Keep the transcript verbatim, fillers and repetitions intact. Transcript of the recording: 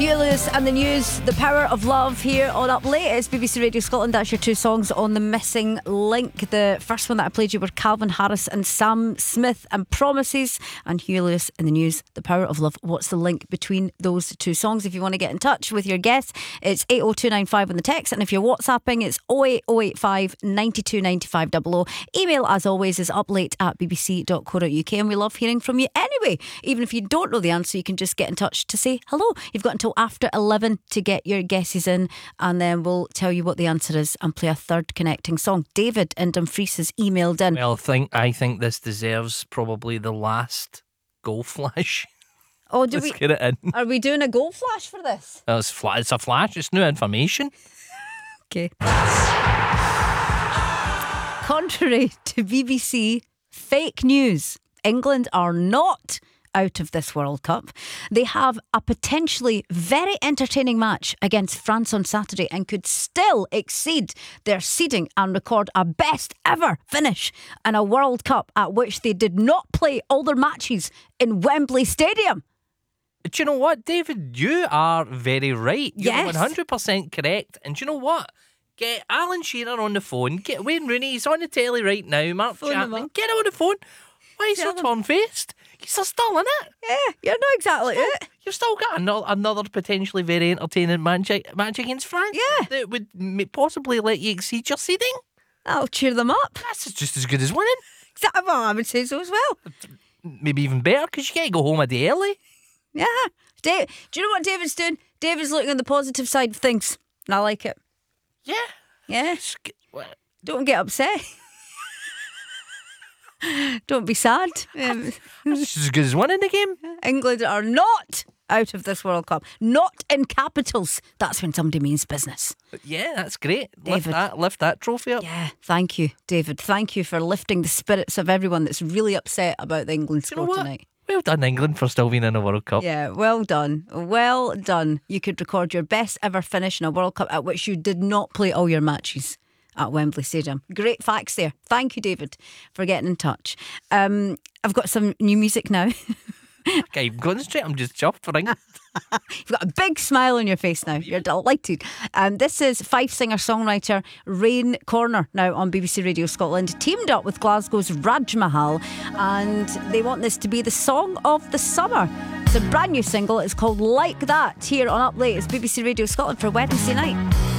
Huey Lewis and the News, The Power of Love here on Up Late. It's B B C Radio Scotland. That's your two songs on the missing link. The first one that I played you were Calvin Harris and Sam Smith and Promises, and Huey Lewis and the News, The Power of Love. What's the link between those two songs? If you want to get in touch with your guess, it's eight oh two nine five on the text, and if you're WhatsApping, it's oh eight oh eight five nine two nine five double oh. Email, as always, is uplate at bbc dot co dot uk, and we love hearing from you anyway. Even if you don't know the answer, you can just get in touch to say hello. You've got until after eleven to get your guesses in, and then we'll tell you what the answer is and play a third connecting song. David in Dumfries has emailed in. Well, I think, I think this deserves probably the last goal flash. Oh, do Let's we? get it in. Are we doing a goal flash for this? Oh, it's, fla- it's a flash, it's new information. Okay. Contrary to B B C fake news, England are not out of this World Cup. They have a potentially very entertaining match against France on Saturday and could still exceed their seeding and record a best ever finish in a World Cup at which they did not play all their matches in Wembley Stadium. Do you know what, David? You are very right. You're Yes. one hundred percent correct. And do you know what? Get Alan Shearer on the phone. Get Wayne Rooney. He's on the telly right now. Mark Phone him Chapman. up. Get him on the phone. Why are you so Tell him. torn-faced? You're still in it. Yeah, you're not exactly it. You've still got another, another potentially very entertaining match, match against France. Yeah. That would m- possibly let you exceed your seeding. That'll cheer them up. That's just as good as winning. Exactly. Well, I would say so as well. Maybe even better, because you get to go home a day early. Yeah. Dave, do you know what David's doing? David's looking on the positive side of things, and I like it. Yeah. Yeah. It's g- what? Don't get upset. Don't be sad. Um, That's just as good as winning the game. England are not out of this World Cup. Not in capitals. That's when somebody means business. Yeah, that's great. Lift David. that, lift that trophy up. Yeah, thank you, David. Thank you for lifting the spirits of everyone that's really upset about the England You know score what? tonight. Well done, England, for still being in a World Cup. Yeah, well done. Well done. You could record your best ever finish in a World Cup at which you did not play all your matches at Wembley Stadium. Great facts there. Thank you, David, for getting in touch. Um, I've got some new music now. Okay, I'm concentrate. I'm just chuffed for England. You've got a big smile on your face now. You're delighted. Um, this is Fife singer-songwriter Rain Corner, now on B B C Radio Scotland, teamed up with Glasgow's Raj Mahal, and they want this to be the song of the summer. It's a brand new single. It's called Like That, here on Up Late. It's B B C Radio Scotland for Wednesday night.